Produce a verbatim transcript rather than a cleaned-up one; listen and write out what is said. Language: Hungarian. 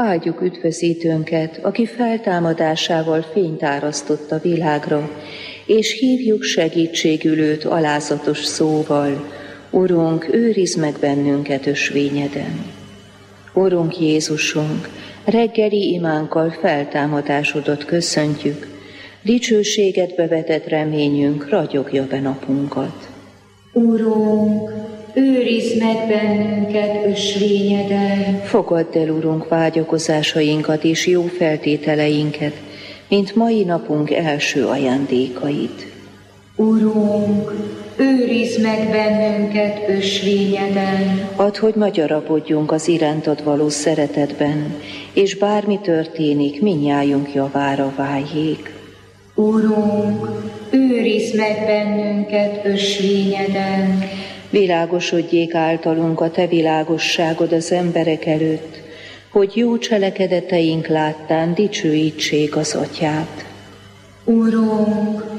Áldjuk üdvözítőnket, aki feltámadásával fényt árasztott a világra, és hívjuk segítségül őt alázatos szóval: Urunk, őrizd meg bennünket ösvényeden. Urunk Jézusunk, reggeli imánkkal feltámadásodat köszöntjük, dicsőségedbe vetett reményünk ragyogja be napunkat. Urunk, őrizd meg bennünket ösvényeden. Fogadd el, Urunk, vágyakozásainkat és jó feltételeinket, mint mai napunk első ajándékait. Urunk, őrizd meg bennünket ösvényeden. Add, hogy magyarabodjunk az irántad való szeretetben, és bármi történik, mindnyájunk javára váljék. Urunk, őrizd meg bennünket ösvényeden. Világosodjék általunk a te világosságod az emberek előtt, hogy jó cselekedeteink láttán dicsőítsék az atyát. Urunk,